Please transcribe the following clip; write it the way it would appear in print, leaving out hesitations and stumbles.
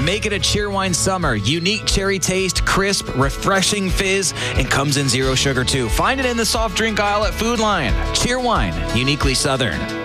Make it a Cheerwine summer. Unique cherry taste, crisp, refreshing fizz, and comes in zero sugar too. Find it in the soft drink aisle at Food Lion. Cheerwine, uniquely Southern.